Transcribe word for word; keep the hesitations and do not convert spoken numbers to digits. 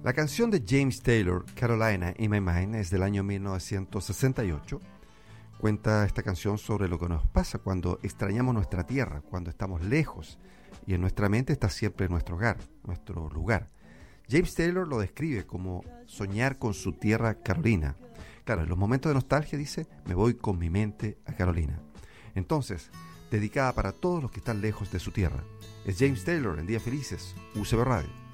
La canción de James Taylor, Carolina in My Mind, es del año mil novecientos sesenta y ocho. Cuenta esta canción sobre lo que nos pasa cuando extrañamos nuestra tierra, cuando estamos lejos y en nuestra mente está siempre nuestro hogar, nuestro lugar. James Taylor lo describe como soñar con su tierra Carolina. Claro, en los momentos de nostalgia dice, me voy con mi mente a Carolina. Entonces, dedicada para todos los que están lejos de su tierra. Es James Taylor en Días Felices, U C B Radio.